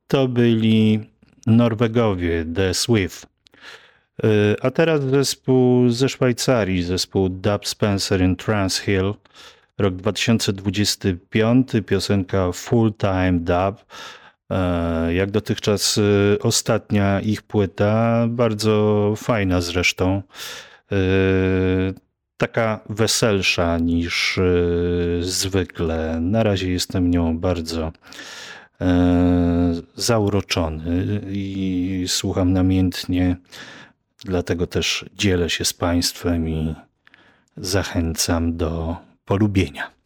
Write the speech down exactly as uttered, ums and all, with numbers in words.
to byli Norwegowie, The Swift. A teraz zespół ze Szwajcarii, zespół Dub Spencer in Trance Hill, rok dwa tysiące dwudziesty piąty, piosenka Full Time Dub. Jak dotychczas ostatnia ich płyta, bardzo fajna zresztą, taka weselsza niż zwykle. Na razie jestem nią bardzo zauroczony i słucham namiętnie, dlatego też dzielę się z Państwem i zachęcam do polubienia.